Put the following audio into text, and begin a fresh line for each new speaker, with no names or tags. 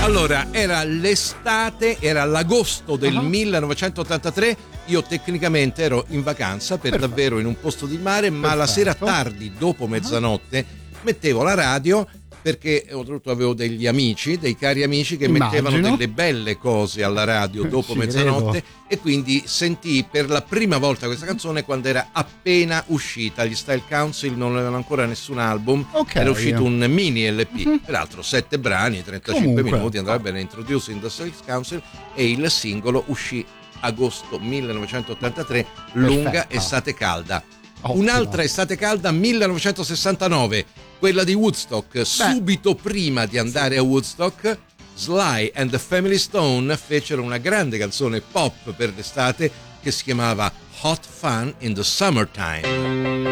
Allora, era l'estate, era l'agosto del 1983. Io tecnicamente ero in vacanza per davvero in un posto di mare, ma la sera tardi, dopo mezzanotte, mettevo la radio perché oltretutto avevo degli amici, dei cari amici che mettevano delle belle cose alla radio dopo mezzanotte e quindi sentii per la prima volta questa canzone quando era appena uscita. Gli Style Council non avevano ancora nessun album, era uscito un mini LP, peraltro 7 brani, 35 minuti, andava bene. Introducing the Style Council, e il singolo uscì agosto 1983, lunga estate calda. Un'altra estate calda, 1969, quella di Woodstock. Subito prima di andare a Woodstock, Sly and the Family Stone fecero una grande canzone pop per l'estate che si chiamava Hot Fun in the Summertime.